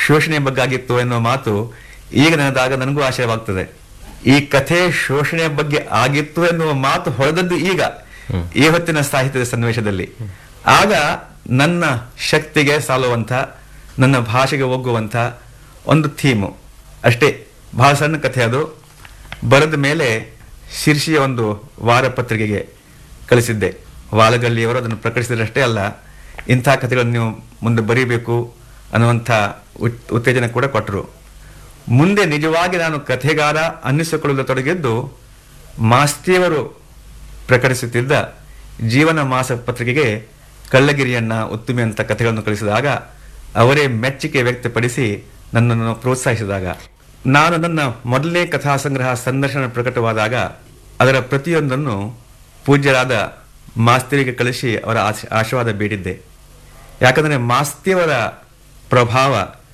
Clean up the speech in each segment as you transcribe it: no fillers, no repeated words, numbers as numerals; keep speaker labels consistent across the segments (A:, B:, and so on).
A: ಶೋಷಣೆ ಬಗ್ಗೆ ಆಗಿತ್ತು ಎನ್ನುವ ಮಾತು ಈಗ ನನದಾಗ ನನಗೂ ಆಶ್ಚರ್ಯವಾಗ್ತದೆ. ಈ ಕಥೆ ಶೋಷಣೆ ಬಗ್ಗೆ ಆಗಿತ್ತು ಎನ್ನುವ ಮಾತು ಹೊಳೆದದ್ದು ಈಗ ಈ ಹೊತ್ತಿನ ಸಾಹಿತ್ಯದ ಸನ್ನಿವೇಶದಲ್ಲಿ. ಆಗ ನನ್ನ ಶಕ್ತಿಗೆ ಸಾಲುವಂಥ, ನನ್ನ ಭಾಷೆಗೆ ಒಗ್ಗುವಂಥ ಒಂದು ಥೀಮು ಅಷ್ಟೇ. ಬಹಳ ಸಣ್ಣ ಕಥೆ ಅದು. ಬರೆದ ಮೇಲೆ ಶಿರ್ಷಿಯ ಒಂದು ವಾರಪತ್ರಿಕೆಗೆ ಕಳಿಸಿದ್ದೆ. ವಾಲಗಲ್ಲಿಯವರು ಅದನ್ನು ಪ್ರಕಟಿಸಿದ್ರಷ್ಟೇ ಅಲ್ಲ, ಇಂಥ ಕಥೆಗಳನ್ನು ನೀವು ಮುಂದೆ ಬರೀಬೇಕು ಅನ್ನುವಂಥ ಉತ್ತೇಜನ ಕೂಡ ಕೊಟ್ಟರು. ಮುಂದೆ ನಿಜವಾಗಿ ನಾನು ಕಥೆಗಾರ ಅನ್ನಿಸಿಕೊಳ್ಳಲು ತೊಡಗಿದ್ದು ಮಾಸ್ತಿಯವರು ಪ್ರಕಟಿಸುತ್ತಿದ್ದ ಜೀವನ ಮಾಸ ಪತ್ರಿಕೆಗೆ ಕಳ್ಳಗಿರಿಯಣ್ಣ, ಉತ್ತುಮೆ ಅಂತ ಕಥೆಗಳನ್ನು ಕಳಿಸಿದಾಗ ಅವರೇ ಮೆಚ್ಚುಗೆ ವ್ಯಕ್ತಪಡಿಸಿ ನನ್ನನ್ನು ಪ್ರೋತ್ಸಾಹಿಸಿದಾಗ, ನಾನು ನನ್ನ ಮೊದಲನೇ ಕಥಾ ಸಂಗ್ರಹ ಸಂದರ್ಶನ ಪ್ರಕಟವಾದಾಗ ಅದರ ಪ್ರತಿಯೊಂದನ್ನು ಪೂಜ್ಯರಾದ ಮಾಸ್ತಿಯವರಿಗೆ ಕಳಿಸಿ ಅವರ ಆಶೀರ್ವಾದ ಬೇಡಿದ್ದೆ. ಯಾಕಂದರೆ ಮಾಸ್ತಿಯವರ ಪ್ರಭಾವ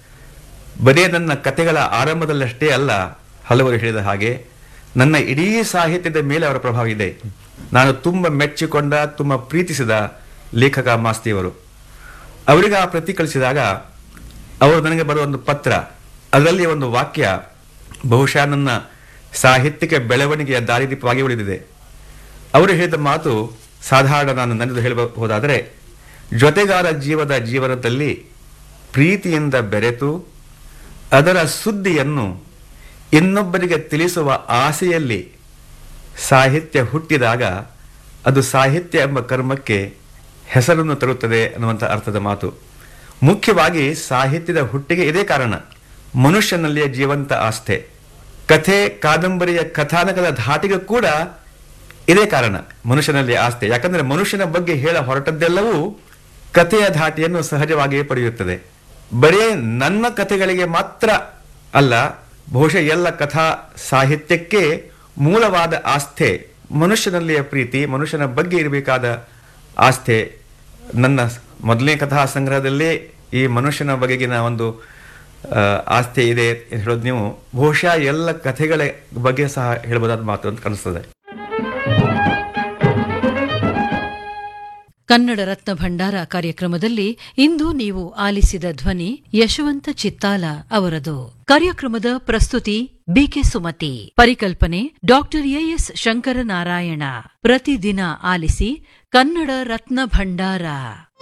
A: ಬರೀ ನನ್ನ ಕಥೆಗಳ ಆರಂಭದಲ್ಲಷ್ಟೇ ಅಲ್ಲ, ಹಲವರು ಹೇಳಿದ ಹಾಗೆ ನನ್ನ ಇಡೀ ಸಾಹಿತ್ಯದ ಮೇಲೆ ಅವರ ಪ್ರಭಾವ ಇದೆ. ನಾನು ತುಂಬ ಮೆಚ್ಚಿಕೊಂಡ, ತುಂಬ ಪ್ರೀತಿಸಿದ ಲೇಖಕ ಮಾಸ್ತಿಯವರು. ಅವರಿಗೆ ಆ ಪ್ರತಿ ಕಳಿಸಿದಾಗ ಅವರು ನನಗೆ ಬರುವ ಒಂದು ಪತ್ರ, ಅದರಲ್ಲಿ ಒಂದು ವಾಕ್ಯ ಬಹುಶಃ ನನ್ನ ಸಾಹಿತ್ಯಿಕ ಬೆಳವಣಿಗೆಯ ದಾರಿದೀಪವಾಗಿ ಉಳಿದಿದೆ. ಅವರು ಹೇಳಿದ ಮಾತು ಸಾಧಾರಣ ನಾನು ನನ್ನದು ಹೇಳಬಹುದಾದರೆ, ಜೊತೆಗಾರ ಜೀವನದಲ್ಲಿ ಪ್ರೀತಿಯಿಂದ ಬೆರೆತು ಅದರ ಸುದ್ದಿಯನ್ನು ಇನ್ನೊಬ್ಬರಿಗೆ ತಿಳಿಸುವ ಆಸೆಯಲ್ಲಿ ಸಾಹಿತ್ಯ ಹುಟ್ಟಿದಾಗ ಅದು ಸಾಹಿತ್ಯ ಎಂಬ ಕರ್ಮಕ್ಕೆ ಹೆಸರನ್ನು ತರುತ್ತದೆ ಅನ್ನುವಂಥ ಅರ್ಥದ ಮಾತು. ಮುಖ್ಯವಾಗಿ ಸಾಹಿತ್ಯದ ಹುಟ್ಟಿಗೆ ಇದೇ ಕಾರಣ. ಮನುಷ್ಯನಲ್ಲಿಯ ಜೀವಂತ ಆಸ್ಥೆ, ಕಥೆ ಕಾದಂಬರಿಯ ಕಥಾನಕದ ಧಾಟಿಗೆ ಕೂಡ ಇದೇ ಕಾರಣ, ಮನುಷ್ಯನಲ್ಲಿ ಆಸ್ಥೆ. ಯಾಕಂದರೆ ಮನುಷ್ಯನ ಬಗ್ಗೆ ಹೇಳ ಹೊರಟದ್ದೆಲ್ಲವೂ ಕಥೆಯ ಧಾಟಿಯನ್ನು ಸಹಜವಾಗಿಯೇ ಪಡೆಯುತ್ತದೆ. ಬರೀ ನನ್ನ ಕಥೆಗಳಿಗೆ ಮಾತ್ರ ಅಲ್ಲ, ಬಹುಶಃ ಎಲ್ಲ ಕಥಾ ಸಾಹಿತ್ಯಕ್ಕೆ ಮೂಲವಾದ ಆಸ್ಥೆ ಮನುಷ್ಯನಲ್ಲಿಯ ಪ್ರೀತಿ, ಮನುಷ್ಯನ ಬಗ್ಗೆ ಇರಬೇಕಾದ ಆಸ್ಥೆ. ನನ್ನ ಮೊದಲನೇ ಕಥಾ ಸಂಗ್ರಹದಲ್ಲೇ ಈ ಮನುಷ್ಯನ ಬಗೆಗಿನ ಒಂದು ಆಸ್ಥೆ ಇದೆ ಹೇಳೋದು ನೀವು ಬಹುಶಃ ಎಲ್ಲ ಕಥೆಗಳ ಬಗ್ಗೆ ಸಹ ಹೇಳಬಹುದಾದ ಮಾತು ಅಂತ ಕಾಣಿಸ್ತದೆ.
B: ಕನ್ನಡ ರತ್ನ ಭಂಡಾರ ಕಾರ್ಯಕ್ರಮದಲ್ಲಿ ಇಂದು ನೀವು ಆಲಿಸಿದ ಧ್ವನಿ ಯಶವಂತ ಚಿತ್ತಾಲ ಅವರದು. ಕಾರ್ಯಕ್ರಮದ ಪ್ರಸ್ತುತಿ ಬಿಕೆ ಸುಮತಿ. ಪರಿಕಲ್ಪನೆ ಡಾಕ್ಟರ್ ಎಎಸ್ ಶಂಕರನಾರಾಯಣ. ಪ್ರತಿದಿನ ಆಲಿಸಿ ಕನ್ನಡ ರತ್ನ ಭಂಡಾರ.